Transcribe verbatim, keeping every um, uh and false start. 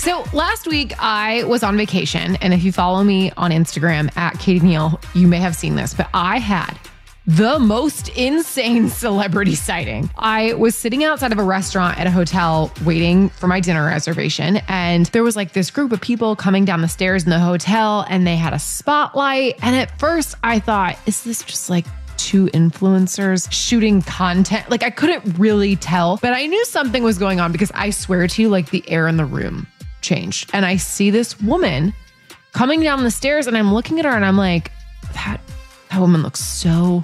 So last week I was on vacation, and if you follow me on Instagram at Katie Neal, you may have seen this, but I had the most insane celebrity sighting. I was sitting outside of a restaurant at a hotel waiting for my dinner reservation, and there was like this group of people coming down the stairs in the hotel, and they had a spotlight. And at first I thought, is this just like two influencers shooting content? Like, I couldn't really tell, but I knew something was going on because I swear to you, like the air in the room changed. And I see this woman coming down the stairs, and I'm looking at her and I'm like, that, that woman looks so